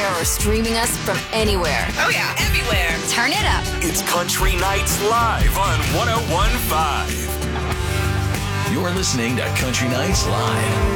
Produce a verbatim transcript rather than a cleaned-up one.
air or streaming us from anywhere. Oh, yeah, everywhere. Turn it up. It's Country Nights Live on one oh one point five. You're listening to Country Nights Live.